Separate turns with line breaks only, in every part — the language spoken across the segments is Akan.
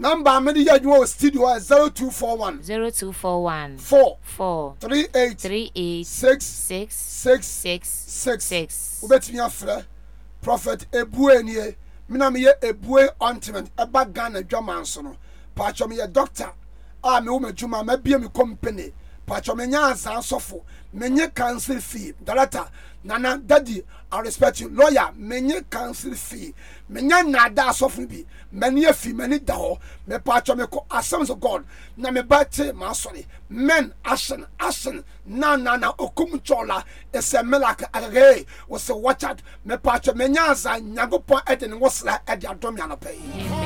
number me dey you studio 0241 4 38 6 ubetimi afre prophet Ebuenie me na me ye Ebue ointment eba Ghana dwaman so no pacho me ye doctor a me wo madwuma ma bia me company pacho me nya ansan sofo menye cancel fee director nana daddy I respect you lawyer menye cancel fee menya nada sofo bi menye fee meni da ho me pacho me ko assemblies of God na me bate ma sorry men action na okum chola ese melaka agage wo se watch out me pacho menya ansan nyagopon ede ne wosla ede adom ya no pay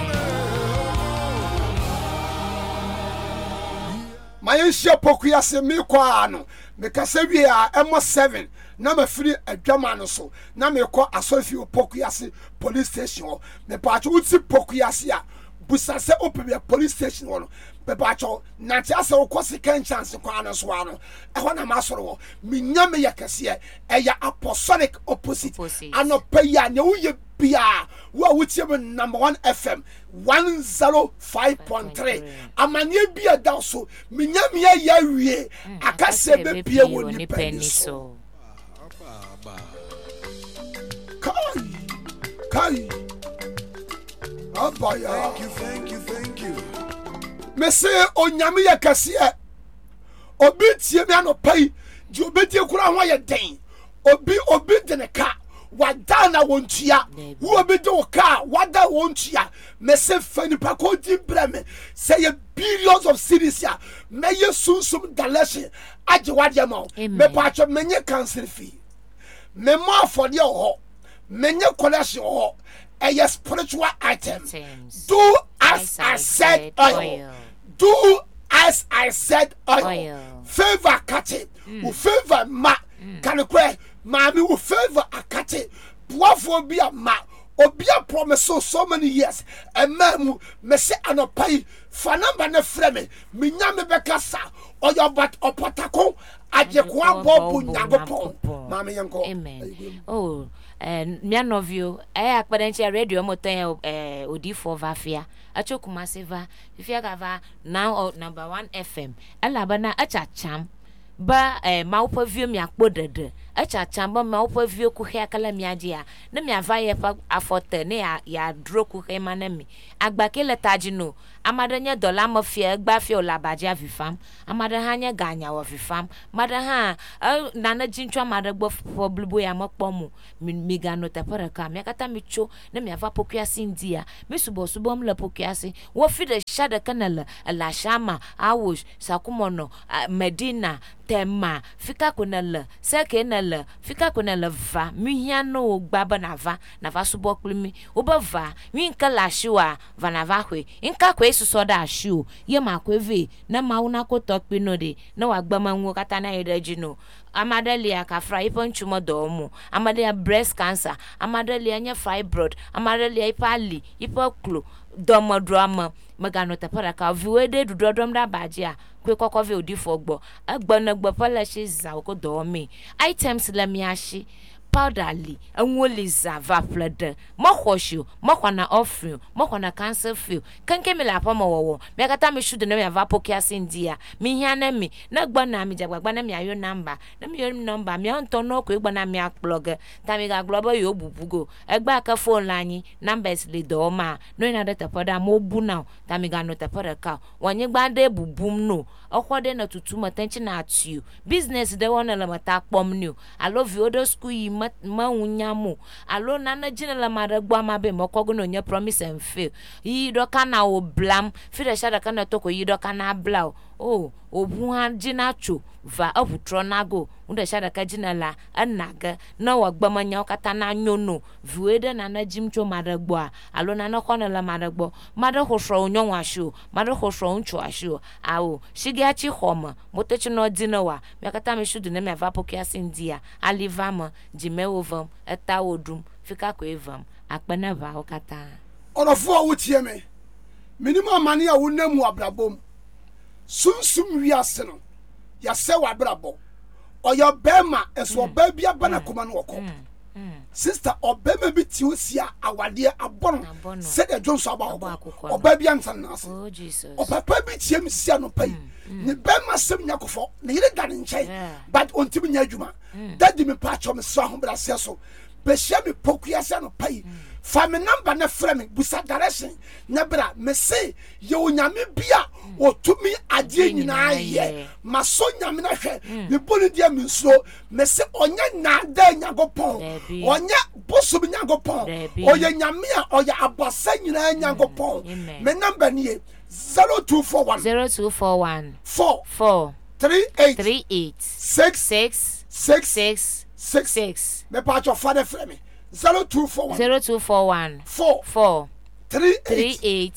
Mayenshia pokuya se mi kwa ano me kase wi a emo 7 na ma firi adwama no so na me ko asofi pokuya se police station me paacho uti pokuya se a busa se opebe police station no me paacho na ti ase wo ko second chance kwa no so ano e ho na ma soro wo me nya me yakase e ya apostolic opposite anopa ya ne wo ye bia wo wutie me number 1 FM 105.3 amanye bia da so menya me ya wie akase be bia woni peniso kai abaya thank you me say onyame ya kase obi tie me anopai di obedie kura ho ye den obi de ne ka wadana wontua wo be do ka wada wontua me se fani pa ko di breme say billions of cities ya me ye sunsum daleshe age wade ma me pa cho menye cancel fee me mo afode ho menye collection ho a spiritual items do as I said oil do as I said oil favor kate u favor ma kan kwe Mami will favor akate boafo bi ama obi a promise so many years emamu me se anopai fa number na frame me nya me bekasa oyo bat opotako ajeko abobu nyagopon mami yanko
amen oh me novio akpadanche radio motan odi for vafia achokuma seva fifia gava now number 1 FM alabana achacham ba maupa view mi akpodede acha chamba maupa view ku he akala mi agia na mi avaye pa afote ne ya dro ku he manami agbake letaji no amadanya dollar mafia gba fi olabaja vifam amadanya ganya wo vifam madaha nana jinchwa madagbo poblubo ya makpomu mi gano tapara ka mi akata mi cho na mi ava pokuasi ndia mi subo mla pokuasi wo fi de shada kanala la shama awush sakumono medina tema fika kunala seke nala fika kunala va mihiano gbaba na va subo klumi obava winka la shiwa vanava kwe inka kwe susoda shu ye makwevi na mauna ko tokpino de na wagbama nwo kata na edejino amadelia ka fry ponchumo domu amadelia breast cancer amadelia nya fibroid amadelia ipali ipoklo domo drama magano tapara ka viwede dudodom da bajia kwe kokove odifogbo agbona gbo polish za ko do me items lamiashi powderly anwoliza vaplede mokhoshu mokwana offering mokwana cancer feel kanke me la pama wo me kata me shude na me vapokia sindia mi hiana mi na gbona mi jagbagba na mi ayo number na mi yo number mi onto no ko egba na mi akplog ta mi ga global yo bubugo egba ka phone lanyi numbers le do ma no na data poda mo bu now ta mi ga no ta poda ka wonye gba de bubum no okwode na tutu matanchi na atu business de wona la mata kpom new I love you odo school yi ma unyamu alo nana jina la maragwa mabe mokogo no nya promise and fail yi do kana o blam fi de shada kana toko yi do kana blau oh obuhan jina cho va obutro nago unda shada ka jina la anaga na wagbama nya okata na nyono vuede nana jimcho maragwa alo nana kona la maragbo mada hosro onyon asho mada hosro oncho asho awo shigiachi homa motechi no dinawa mekata me shudu na me vapokia sindia alivama jimewovam eta odum fika ko evam akpana va okata
onofo awutie me minimum mani a wonamu abrabom sunsum wiase no ya se wa brabo oyo bema eso ba bia bana koma no woko sister obema bi ti osia awade abono said the Jones about obabi ansan nas
Oh Jesus.
o papa bi tie mi sia no pai ne bema sem nyakofo ne yire da ne nchen but ontimi nya adwuma daddy me pa cho me so ho bra se so be hia me pokuya se no pai fa me number na frɛ me busa direction na bra me say ye onyame bia otumi ade nyina ye maso nyame na hwɛ me bonu dia me nso me say onya na da nyagopon onya boso bi nyagopon oye nyame a oya abosa nyina nyagopon me number ne 0241 4 38 6 me pa cho father frɛ me 0241 4 38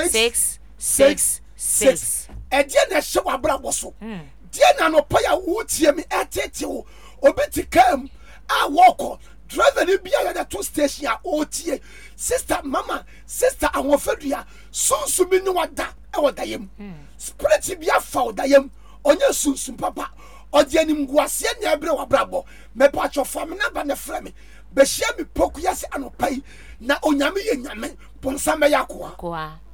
6 ɛdeɛ na ɛhyɛ w'abrabɔ so deɛ na anɔpa yɛ wotie me ɛtete wo obi te kam a wɔkɔ driver ne bia yɛde to station a ɔtie sister mama sister ahoɔfɛdua sunsumi ne wada ɛwɔ dayam spirit bi afa wo dayam ɔnyɛ sunsum papa ɔde animguaseɛ ne ɛbrɛ w'abrabɔ mɛpa atwɔfa me naba ne frɛ me bɛhyia me poku yɛse anɔpa yi na onyame yɛ nyame bɔnsam bɛyɛ akoa